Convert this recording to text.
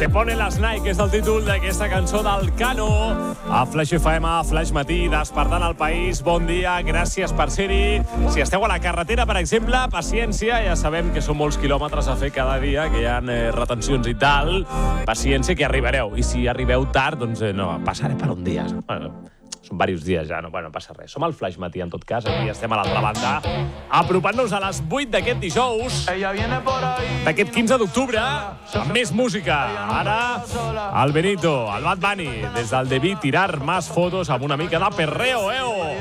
Se pone las Nike, és el títol d'aquesta cançó del Cano. A Flash FM, a Flash Matí, despertant el país. Bon dia, gràcies per ser-hi. Si esteu a la carretera, per exemple, paciència, ja sabem que són molts quilòmetres a fer cada dia, que hi ha retencions i tal. Paciència, que arribareu. I si arribeu tard, doncs no, passaré per un dia. Bueno, són diversos dies ja, no passa res. Som al Flash Matí, en tot cas, aquí estem a l'altra banda, apropant-nos a les 8 d'aquest dijous, d'aquest 15 d'octubre, amb més música. Ara, el Benito, el Bad Bunny, des del Debí, tirar más fotos amb una mica de perreo,